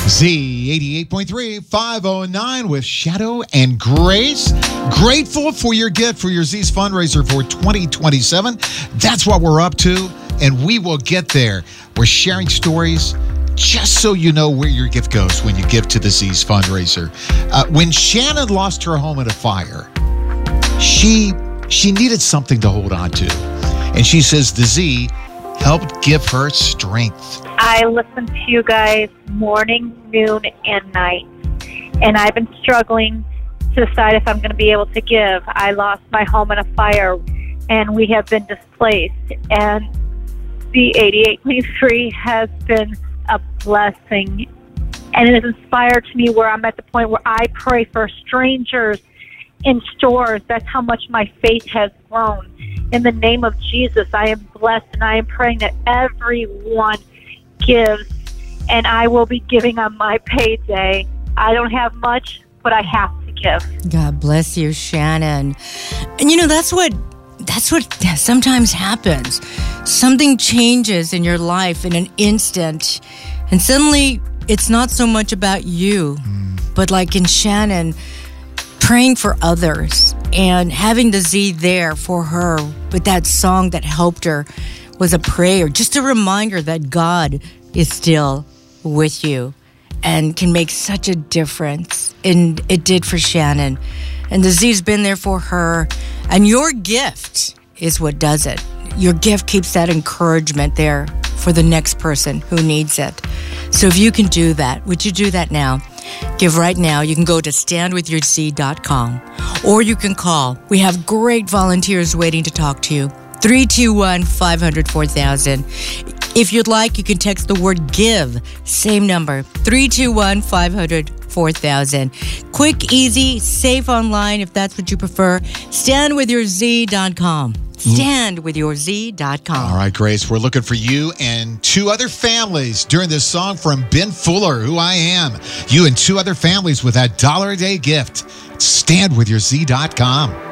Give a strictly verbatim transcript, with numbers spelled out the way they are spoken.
Z eighty-eight point three, five oh nine with Shadow and Grace. Grateful for your gift for your Z's fundraiser for twenty twenty-seven. That's what we're up to, and we will get there. We're sharing stories just so you know where your gift goes when you give to the Z's fundraiser. Uh, when Shannon lost her home in a fire, she she needed something to hold on to. And she says the Z helped give her strength. I listen to you guys morning, noon, and night. And I've been struggling to decide if I'm going to be able to give. I lost my home in a fire, and we have been displaced. And the eighty-eight point three has been a blessing. And it has inspired me where I'm at the point where I pray for strangers in stores. That's how much my faith has grown. In the name of Jesus, I am blessed, and I am praying that everyone gives, and I will be giving on my payday. I don't have much, but I have to give. God bless you, Shannon. And you know, that's what that's what sometimes happens. Something changes in your life in an instant, and suddenly it's not so much about you, mm. but like in Shannon, praying for others and having the Z there for her with that song that helped her was a prayer, just a reminder that God is still with you and can make such a difference. And it did for Shannon. And the Z's been there for her. And your gift is what does it. Your gift keeps that encouragement there for the next person who needs it. So if you can do that, would you do that now? Give right now. You can go to stand with your z dot com or you can call. We have great volunteers waiting to talk to you. three two one, five hundred, four thousand. If you'd like, you can text the word GIVE. Same number, three two one, five hundred, four thousand. Quick, easy, safe online if that's what you prefer. stand with your z dot com. stand with your z dot com. All right, Grace, we're looking for you and two other families during this song from Ben Fuller, Who I Am. You and two other families with that dollar a day gift. stand with your z dot com.